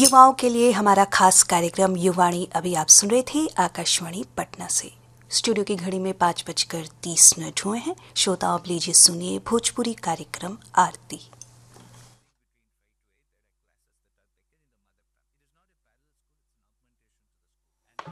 युवाओं के लिए हमारा खास कार्यक्रम युवाणी अभी आप सुन रहे थे आकाशवाणी पटना से। स्टूडियो की घड़ी में 5:30 हुए हैं। श्रोताओं, अब लीजिए सुनिए भोजपुरी कार्यक्रम आरती।